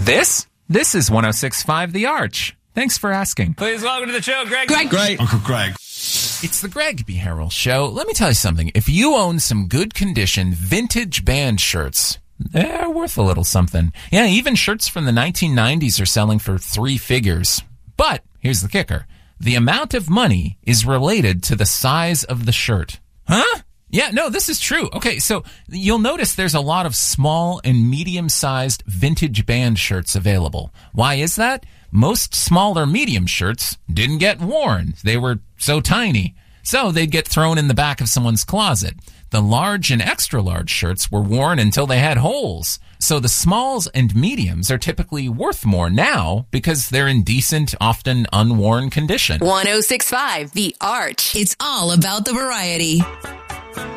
This is 106.5 The Arch. Thanks for asking. Please welcome to the show, Greg. Great. Uncle Greg. It's the Greg B. Harrell Show. Let me tell you something. If you own some good condition vintage band shirts, they're worth a little something. Yeah, even shirts from the 1990s are selling for 3 figures. But here's the kicker. The amount of money is related to the size of the shirt. Huh? Yeah, no, this is true. Okay, so you'll notice there's a lot of small and medium-sized vintage band shirts available. Why is that? Most small or medium shirts didn't get worn. They were so tiny. So they'd get thrown in the back of someone's closet. The large and extra large shirts were worn until they had holes. So the smalls and mediums are typically worth more now because they're in decent, often unworn condition. 106.5 The Arch. It's all about the variety.